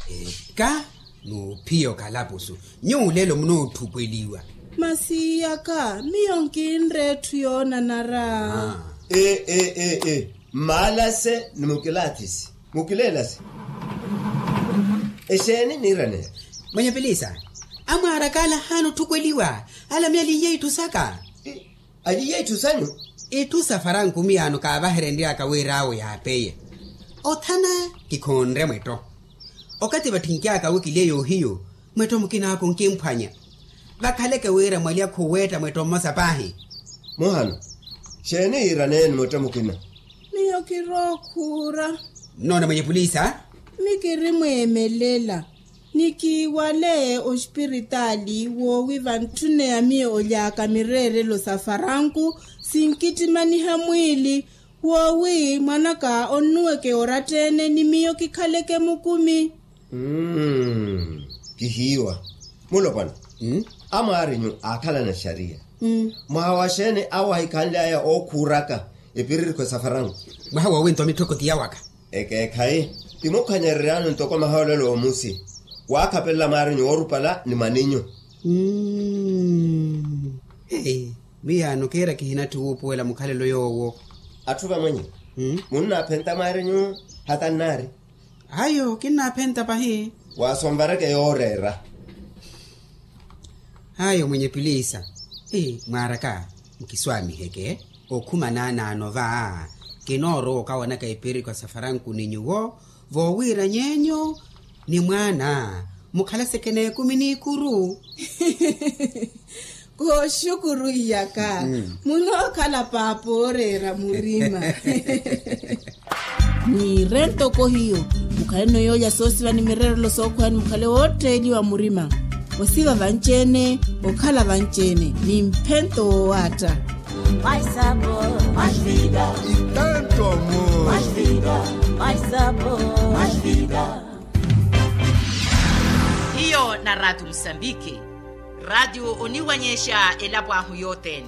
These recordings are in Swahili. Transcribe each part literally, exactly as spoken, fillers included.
ka no pio kalapusu nyulelo mno thukweliwa masiya ka miyonkinre tuyona nara ah. eh eh eh eh malase numukilatisi mukilelas eseni nirane mwenye pelisa amara kala hano thukweliwa ala myali yetu saka e, ali yetu sanyu etu safaran kumiano ka baherendi akawerawo ya peye othana kikhonre mweto okati bathinkia ka wikileyo hiyo mweto mukina ko nkimphanya bakhaleke wera mwalia khuweta mweto masapahi mohano shene irane mweto mukina miyo kirokhura nona mwenye polisa mikiri mwemelela nikiwale ospiritali wo wivantune ya miyo olyaka mirere lo safaranku sinkitimaniha mwili wowi mwanaka onuweke oratene ni miyo kikhaleke mukumi mm kihiwa mulopana mm amari nyu akhala na sharia mm mwawashene awahikhandla ya okhuraka epiriri kwa safaranku mwawa wento mitoko tiyawaka eke khai timokhanyererano ntoko mahalelo omusi wakapella mari nyu orupala ni maninyo mm hey miyano kera kihina tuupuela mukhalelo yowo athuva mwenye mm munna phenta mari nyu hatanari ayo kinna phenta pahi wasombareke yorera ayo mwenye pilisa eh mwaraka mkiswami heke okhumana nano va kinoro kawana kaipiri kwa safaranku ninyuwo vowira nyenyo ni mwana mukhala sekene kumini kuru ko shukuru yaka mm. muno khala paporera murima ni rento ko hiyo mukhale no yoya sosiva ni mirero lo sokhwani mukhale wote wa murima osiva vanchene okhala vanchene ni mphento wata mais sabor, mais vida, e tanto amor, mais vida, mais sabor, mais vida. Hiyo na Radio Msambiki, radio oniwanyesha elabwahu yoteni.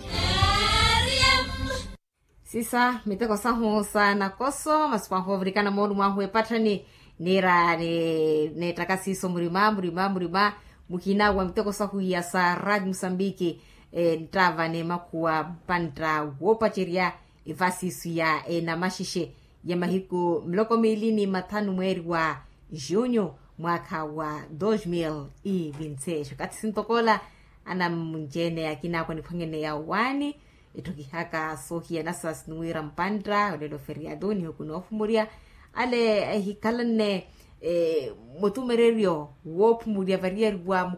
Sisa miteko saho sana koso maspaho vrikana modu mwahu epatani nera ne ne takasiso murima murima murima mukina wa miteko sahu ya sa Radio Msambiki e trava ne makuwa pantra wopachiria evasisu ya e na mashishe ya mahiko mloko milini matanu mweri wa junho mwaka wa dois mil e vinte e seis kati sintokola ana mjene akina kwa nipangene ya wani itokihaka sohia nasas nuira mpandra olelo feriadoni hukunofumuria ale hikalane e motumererio wopumuria varier wa